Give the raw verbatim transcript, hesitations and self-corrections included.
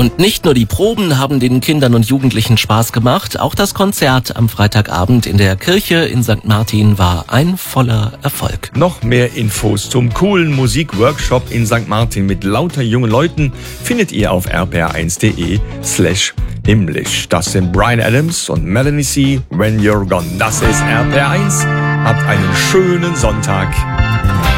Und nicht nur die Proben haben den Kindern und Jugendlichen Spaß gemacht, auch das Konzert am Freitagabend in der Kirche in Sankt Martin war ein voller Erfolg. Noch mehr Infos zum coolen Musikworkshop in Sankt Martin mit lauter jungen Leuten findet ihr auf r p r eins punkt d e slash himmlisch. Das sind Bryan Adams und Melanie C. When You're Gone. Das ist R P R eins. Habt einen schönen Sonntag.